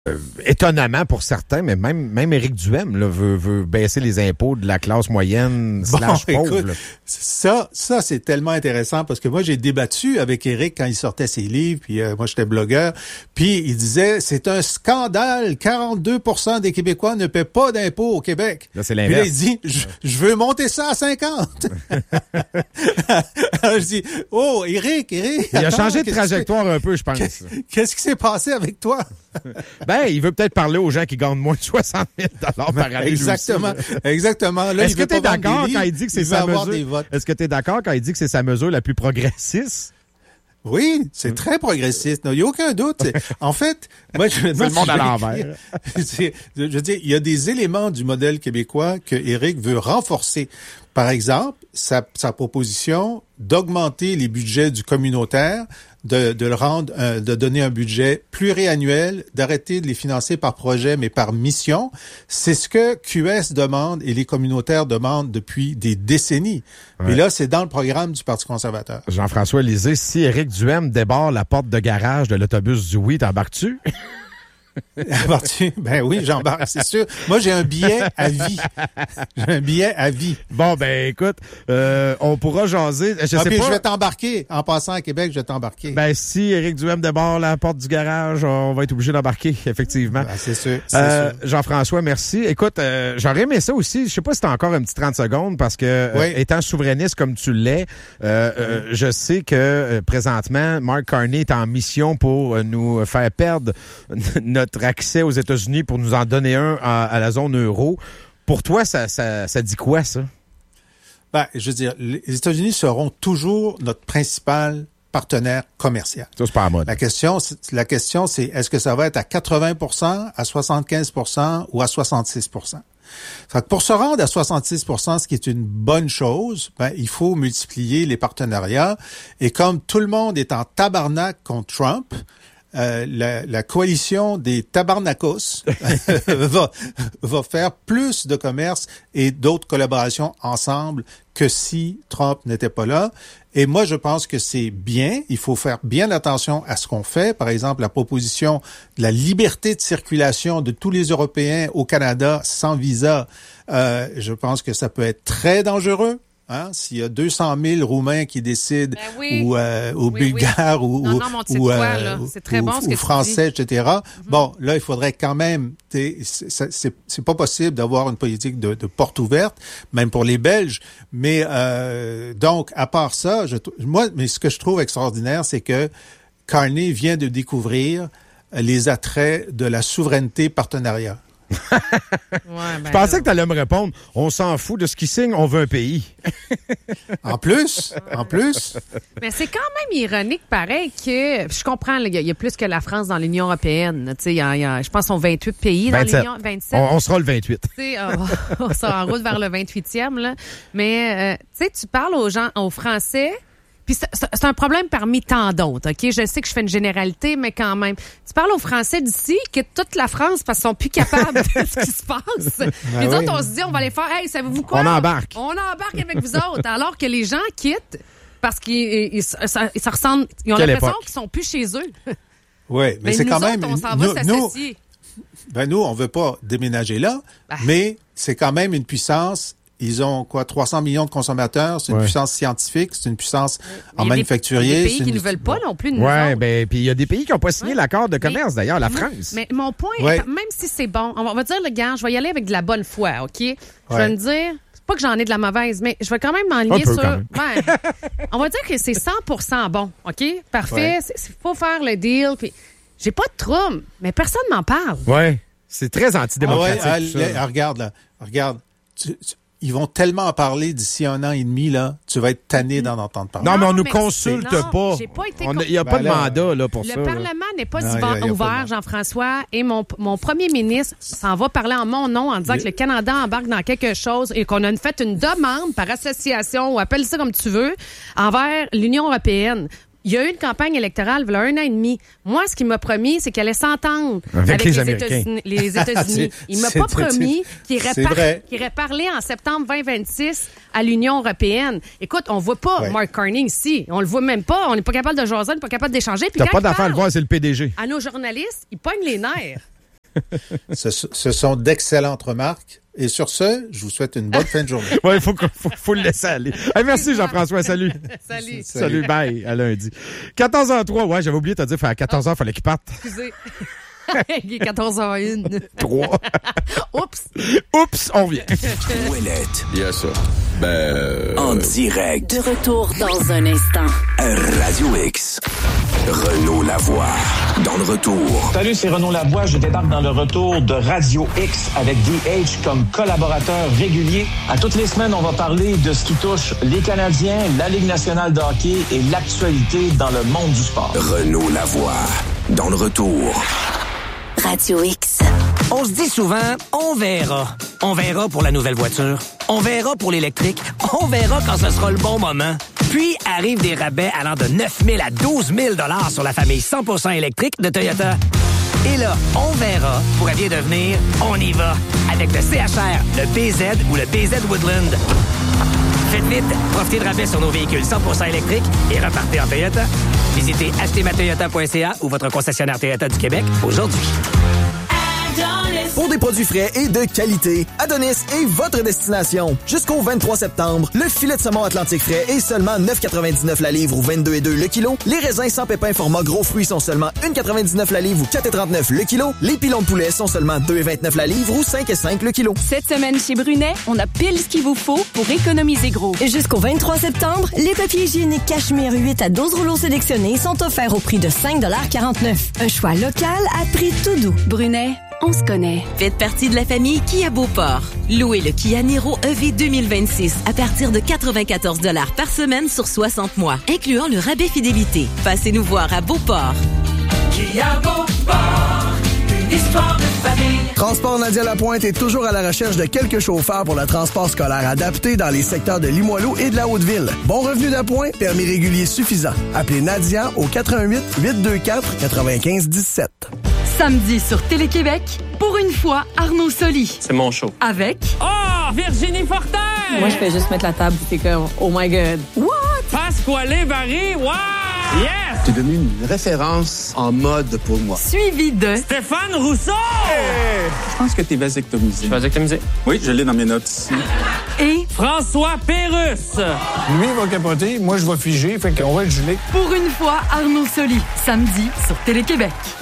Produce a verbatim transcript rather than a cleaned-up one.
Euh, étonnamment pour certains, mais même même Éric Duhem là, veut, veut baisser les impôts de la classe moyenne slash bon, pauvre. Écoute, ça, ça c'est tellement intéressant parce que moi j'ai débattu avec Éric quand il sortait ses livres, puis euh, moi j'étais blogueur, puis il disait c'est un scandale, quarante-deux pour cent des Québécois ne paient pas d'impôts au Québec. Là c'est l'inverse. Puis là il dit je, je veux monter ça à cinquante. Alors je dis oh Éric, Éric, il a attends, changé de trajectoire un peu, je pense. Qu'est-ce, qu'est-ce qui s'est passé avec toi? Ben, il veut peut-être parler aux gens qui gagnent moins de soixante mille dollars par année. Exactement, aussi, exactement. Là, Est-ce que tu es d'accord quand il dit que c'est sa mesure? Est-ce que tu es d'accord quand il dit que c'est sa mesure la plus progressiste? Oui, c'est très progressiste. Il n'y a aucun doute. En fait, moi, je me demande... c'est le monde à l'envers. Je veux dire, il y a des éléments du modèle québécois que Éric veut renforcer. Par exemple, sa, sa proposition d'augmenter les budgets du communautaire, de, de le rendre, euh, de donner un budget pluriannuel, d'arrêter de les financer par projet, mais par mission. C'est ce que Q S demande et les communautaires demandent depuis des décennies. Ouais. Et là, c'est dans le programme du Parti conservateur. Jean-François Lisée, si Éric Duhem débarre la porte de garage de l'autobus du oui, t'embarques-tu? Embarques-tu? Ben oui, j'embarque, c'est sûr. Moi, j'ai un billet à vie. J'ai un billet à vie. Bon, ben écoute, euh, on pourra jaser. Je ah, sais puis pas. je vais t'embarquer. En passant à Québec, je vais t'embarquer. Ben si Éric Duhem débarre la porte du garage, on va être obligé d'embarquer, effectivement. Ben, c'est sûr. C'est euh, sûr. Jean-François, merci. Écoute, euh, j'aurais aimé ça aussi. Je sais pas si t'as encore un petit trente secondes parce que oui. euh, étant souverainiste comme tu l'es, euh, oui. euh, je sais que euh, présentement, Mark Carney est en mission pour euh, nous faire perdre notre accès aux États-Unis pour nous en donner un à, à la zone euro. Pour toi, ça, ça, ça dit quoi, ça? Ben, je veux dire, les États-Unis seront toujours notre principal partenaire commercial. Ça, c'est pas à mode. La question, c'est, la question, c'est est-ce que ça va être à quatre-vingts pour cent, à soixante-quinze pour cent ou à soixante-six pour cent? Fait que pour se rendre à soixante-six pour cent, ce qui est une bonne chose, ben, il faut multiplier les partenariats. Et comme tout le monde est en tabarnak contre Trump, Euh, la, la coalition des tabarnakos va, va faire plus de commerce et d'autres collaborations ensemble que si Trump n'était pas là. Et moi, je pense que c'est bien. Il faut faire bien attention à ce qu'on fait. Par exemple, la proposition de la liberté de circulation de tous les Européens au Canada sans visa, euh, je pense que ça peut être très dangereux. Hein, s'il y a deux cent mille Roumains qui décident, ben oui. ou, euh, ou oui, Bulgares, oui. ou, non, non, mon ou, quoi, euh, là. C'est très ou, bon ce ou que Français, tu dis. et cetera. Mm-hmm. Bon, là, il faudrait quand même... C'est, c'est, c'est pas possible d'avoir une politique de, de porte ouverte, même pour les Belges. Mais euh, donc, à part ça, je, moi, mais ce que je trouve extraordinaire, c'est que Carney vient de découvrir les attraits de la souveraineté partenariat. ouais, ben je pensais là. que tu allais me répondre, on s'en fout de ce qui signe, on veut un pays. En plus, en plus. Mais c'est quand même ironique, pareil, que je comprends, il y, y a plus que la France dans l'Union européenne. Tu sais, y a, y a, je pense qu'on vingt-huit pays vingt-sept. Dans l'Union, vingt-sept. On, on sera le vingt-huit. Tu sais, on, on sera en route vers le vingt-huitième là. Mais euh, tu sais, tu parles aux gens, aux Français. Puis c'est, c'est un problème parmi tant d'autres, OK? Je sais que je fais une généralité, mais quand même. Tu parles aux Français d'ici, que toute la France, parce qu'ils sont plus capables de ce qui se passe. Ben puis oui. Autres, on se dit, on va les faire, hey, savez-vous quoi? On embarque. On embarque avec vous autres. Alors que les gens quittent parce qu'ils ils, ça, ça ressemble, ils ont Quelle l'impression époque? qu'ils sont plus chez eux. Oui, mais, mais c'est nous quand autres, même... on s'en nous, va s'associer. Nous, ben nous, on veut pas déménager là, bah. mais c'est quand même une puissance... Ils ont quoi, trois cents millions de consommateurs. C'est une ouais. puissance scientifique, c'est une puissance mais en manufacturier. Il y a des pays c'est qui une... ne veulent pas non plus de nous ouais, autres. ben puis il y a des pays qui n'ont pas signé ouais. l'accord de commerce, mais, d'ailleurs, la moi, France. Mais mon point, ouais. est, même si c'est bon, on va dire, le gars, je vais y aller avec de la bonne foi, OK? Je ouais. vais me dire, c'est pas que j'en ai de la mauvaise, mais je vais quand même m'enligner sur... Ouais, on va dire que c'est cent pour cent bon, OK? Parfait, il faut faire le deal, puis j'ai pas de trouble, mais personne m'en parle. Oui, c'est très antidémocratique. Ah ouais, ah, là, regarde, là, regarde, tu, tu, ils vont tellement en parler d'ici un an et demi, là, tu vas être tanné d'en entendre parler. Non, mais on nous mais consulte non, pas. Il n'y a pas ben de là, mandat là, pour le ça. Le Parlement là. n'est pas non, souvent y a, y a ouvert, Jean-François, et mon, mon premier ministre s'en va parler en mon nom en disant mais... que le Canada embarque dans quelque chose et qu'on a fait une demande par association, ou appelle ça comme tu veux, envers l'Union européenne. Il y a eu une campagne électorale il y a un an et demi. Moi, ce qu'il m'a promis, c'est qu'elle allait s'entendre avec, avec les, les Américains. États-Unis. Les États-Unis. Il m'a pas promis qu'il irait, par- qu'il irait parler en septembre vingt vingt-six à l'Union européenne. Écoute, on voit pas ouais. Mark Carney ici. On le voit même pas. On n'est pas capable de jaser, on n'est pas capable d'échanger. Puis t'as quand pas d'affaire à le voir, c'est le P D G. À nos journalistes, ils pognent les nerfs. ce, ce sont d'excellentes remarques. Et sur ce, je vous souhaite une bonne fin de journée. Ouais, il faut, faut, faut le laisser aller. Hey, merci Jean-François, salut. Salut. Salut, bye, à lundi. quatorze heures zéro trois, ouais, j'avais oublié de te dire, à quatorze heures, il fallait qu'il parte. Excusez. Il est quatorze heures zéro un. trois. Oups. Oups, on vient. Ouellette. Yes, ça. Ben... Euh... En direct. De retour dans un instant. Radio X. Renaud Lavoie. Dans le retour. Salut, c'est Renaud Lavoie. Je débarque dans le retour de Radio X avec D H comme collaborateur régulier. À toutes les semaines, on va parler de ce qui touche les Canadiens, la Ligue nationale de hockey et l'actualité dans le monde du sport. Renaud Lavoie. Dans le retour. Radio X. On se dit souvent, on verra. On verra pour la nouvelle voiture. On verra pour l'électrique. On verra quand ce sera le bon moment. Puis arrivent des rabais allant de neuf mille à douze mille dollars sur la famille cent pour cent électrique de Toyota. Et là, on verra pourrait bien devenir on y va avec le C H R, le B Z ou le B Z Woodland. Faites vite, profitez de rabais sur nos véhicules cent pour cent électriques et repartez en Toyota. Visitez acheter ma toyota point c a ou votre concessionnaire Toyota du Québec aujourd'hui. Pour des produits frais et de qualité, Adonis est votre destination. Jusqu'au vingt-trois septembre, le filet de saumon Atlantique frais est seulement neuf quatre-vingt-dix-neuf la livre ou vingt-deux virgule deux le kilo. Les raisins sans pépins format gros fruits sont seulement un virgule quatre-vingt-dix-neuf la livre ou quatre virgule trente-neuf le kilo. Les pilons de poulet sont seulement deux virgule vingt-neuf la livre ou cinq virgule cinq le kilo. Cette semaine chez Brunet, on a pile ce qu'il vous faut pour économiser gros. Jusqu'au vingt-trois septembre, les papiers hygiéniques Cachemire huit à douze rouleaux sélectionnés sont offerts au prix de cinq quarante-neuf. Un choix local à prix tout doux. Brunet, on se connaît. Faites partie de la famille Kia Beauport. Louez le Kia Niro E V deux mille vingt-six à partir de quatre-vingt-quatorze dollars par semaine sur soixante mois, incluant le rabais fidélité. Passez nous voir à Beauport. Kia Beauport, une histoire de famille. Transport Nadia Lapointe est toujours à la recherche de quelques chauffeurs pour le transport scolaire adapté dans les secteurs de Limoilou et de la Haute-Ville. Bon revenu d'appoint, permis régulier suffisant. Appelez Nadia au quatre un huit, huit deux quatre, neuf cinq un sept. Samedi sur Télé-Québec, pour une fois, Arnaud Soli. C'est mon show. Avec... Oh, Virginie Fortin! Moi, je fais juste mettre la table, c'est comme, oh my God. What? Pasquale Barry, wow! Yes! Tu es devenu une référence en mode pour moi. Suivi de... Stéphane Rousseau! Hey! Je pense que t'es vasectomisé. Vasectomisé? Oui, je l'ai dans mes notes ici. Et... François Pérusse! Lui, il va capoter, moi, je vais figer, fait qu'on va être gelé. Pour une fois, Arnaud Soli. Samedi sur Télé-Québec.